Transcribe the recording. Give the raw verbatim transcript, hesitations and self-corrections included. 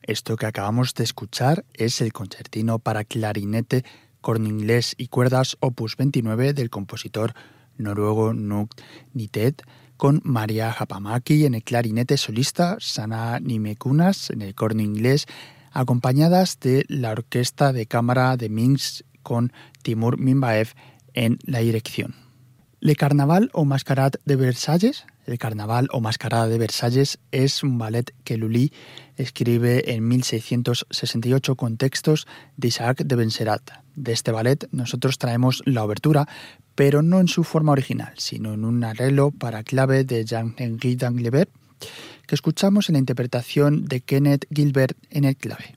Esto que acabamos de escuchar es el concertino para clarinete, corno inglés y cuerdas opus veintinueve del compositor noruego Knut Nystedt, con Maria Hapamäki en el clarinete solista, Sanna Niemekunas en el corno inglés, acompañadas de la orquesta de cámara de Minsk con Timur Minbaev en la dirección. Le Carnaval o Mascarade de Versalles. El Carnaval o Mascarada de Versalles es un ballet que Lully escribe en mil seiscientos sesenta y ocho con textos de Isaac de Benserrat. De este ballet nosotros traemos la obertura, pero no en su forma original, sino en un arreglo para clave de Jean-Henri Danglebert, que escuchamos en la interpretación de Kenneth Gilbert en el clave.